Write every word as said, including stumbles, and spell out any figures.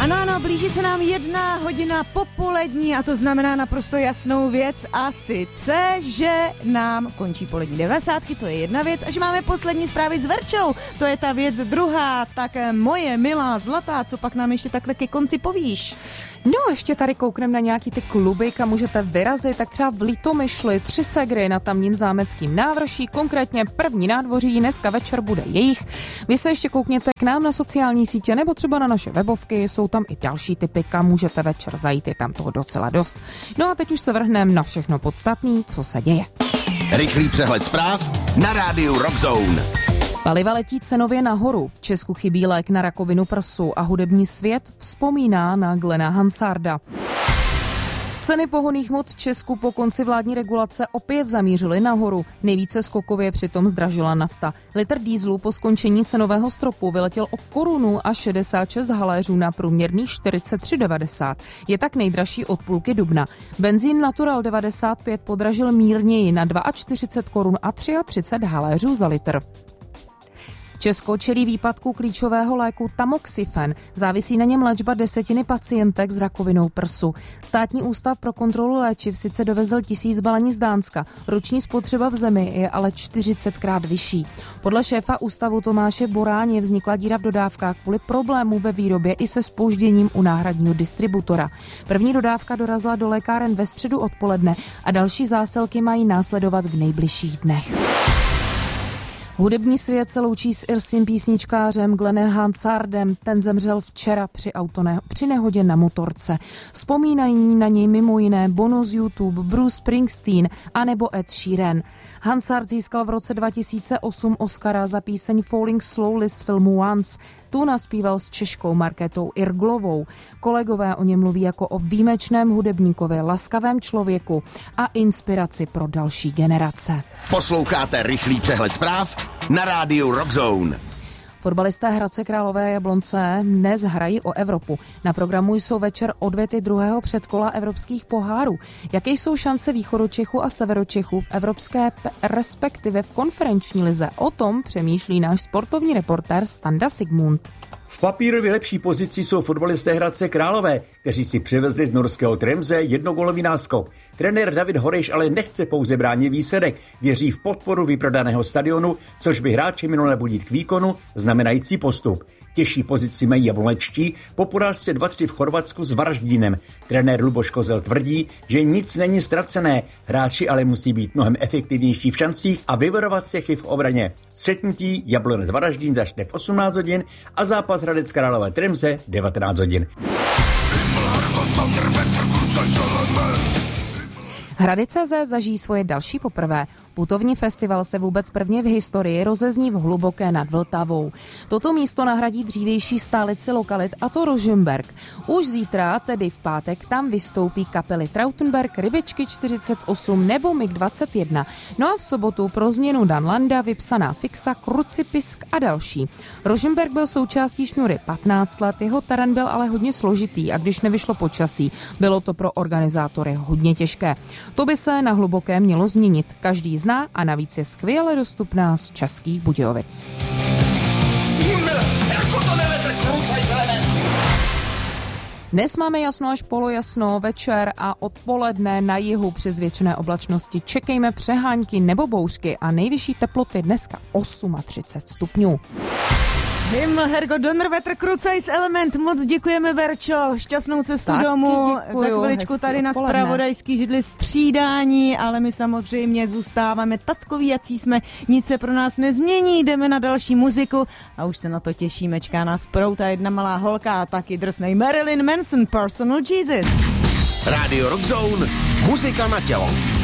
Ano, ano, blíží se nám jedna hodina popolední a to znamená naprosto jasnou věc a sice, že nám končí polední devadesátky, to je jedna věc a že máme poslední zprávy s Verčou, to je ta věc druhá, tak moje milá zlatá, co pak nám ještě takhle ke konci povíš? No, ještě tady kouknem na nějaký ty kluby, kam můžete vyrazit, tak třeba v Litomyšli tři segry na tamním zámeckým návrší, konkrétně první nádvoří, dneska večer bude jejich. Vy se ještě koukněte k nám na sociální sítě nebo třeba na naše webovky, jsou tam i další typy, kam můžete večer zajít, je tam toho docela dost. No a teď už se vrhneme na všechno podstatné, co se děje. Rychlý přehled zpráv na rádiu Rock Zone. Paliva letí cenově nahoru, v Česku chybí lék na rakovinu prsu a hudební svět vzpomíná na Glena Hansarda. Ceny pohonných hmot v Česku po konci vládní regulace opět zamířily nahoru. Nejvíce skokově přitom zdražila nafta. Litr dieselu po skončení cenového stropu vyletěl o korunu a šedesát šest haléřů na průměrných čtyřicet tři devadesát. Je tak nejdražší od půlky dubna. Benzín Natural devadesát pět podražil mírněji na čtyřicet dva korun a třicet tři haléřů za litr. Česko čelí výpadku klíčového léku Tamoxifen. Závisí na něm léčba desetiny pacientek s rakovinou prsu. Státní ústav pro kontrolu léčiv sice dovezl tisíc balení z Dánska. Roční spotřeba v zemi je ale čtyřicetkrát vyšší. Podle šéfa ústavu Tomáše Boráně vznikla díra v dodávkách kvůli problémů ve výrobě i se zpožděním u náhradního distributora. První dodávka dorazila do lékáren ve středu odpoledne a další zásilky mají následovat v nejbližších dnech. Hudební svět se loučí s irským písničkářem Glenem Hansardem. Ten zemřel včera při, autone- při nehodě na motorce. Vzpomínají na něj mimo jiné Bono z YouTube, Bruce Springsteen a nebo Ed Sheeran. Hansard získal v roce dva tisíce osm Oscara za píseň Falling Slowly z filmu Once. Tu naspíval s Češkou Markétou Irglovou. Kolegové o něm mluví jako o výjimečném hudebníkovi, laskavém člověku a inspiraci pro další generace. Posloucháte rychlý přehled zpráv na rádiu Rock Zone. Fotbalisté Hradce Králové Jablonce dnes hrají o Evropu. Na programu jsou večer odvety druhého předkola evropských pohárů. Jaké jsou šance Východočechů a Severočechů v evropské, respektive v konferenční lize? O tom přemýšlí náš sportovní reportér Standa Sigmund. V papírově lepší pozici jsou fotbalisté Hradce Králové, kteří si přivezli z norského Tremze jednogólový náskok. Trenér David Horejš ale nechce pouze bránit výsledek, věří v podporu vyprodaného stadionu, což by hráče mělo nabudit k výkonu, znamenající postup. Těžší pozici mají jablonečtí po porážce dva tři v Chorvatsku s Varaždínem. Trenér Luboš Kozel tvrdí, že nic není ztracené, hráči ale musí být mnohem efektivnější v šancích a vyvarovat se chyb v obraně. Střetnutí Jablonec Varaždín začne v osmnáct hodin a zápas Hradec Králové Tremze devatenáct hodin. Hradec tečka cé zet zažijí svoje další poprvé. Putovní festival se vůbec prvně v historii rozezní v Hluboké nad Vltavou. Toto místo nahradí dřívější stálici lokalit, a to Rožmberk. Už zítra, tedy v pátek, tam vystoupí kapely Trautenberg, Rybičky čtyřicet osm nebo mig dvacet jedna. No a v sobotu pro změnu Dan Landa, Vypsaná fixa, Krucipisk a další. Rožmberk byl součástí Šňury patnáct let, jeho terén byl ale hodně složitý a když nevyšlo počasí, bylo to pro organizátory hodně těžké. To by se na Hluboké mělo změnit. Každý zná a navíc je skvěle dostupná z Českých Budějovic. Dnes máme jasno až polojasno, večer a odpoledne na jihu při zvětšené oblačnosti čekejme přehánky nebo bouřky a nejvyšší teploty dneska třicet osm stupňů. Himmel, Hergo, Donnerwetter, Krucajs Element, moc děkujeme, Verčo, šťastnou cestu Taky domů, děkuju, za chviličku tady na odpoledne. zpravodajský židli střídání, ale my samozřejmě zůstáváme tatkoví, jací jsme, nic se pro nás nezmění, jdeme na další muziku a už se na to těšíme, čeká nás prouta jedna malá holka a taky drsnej Marilyn Manson, Personal Jesus. Rádio Rock Zone, muzika na tělo.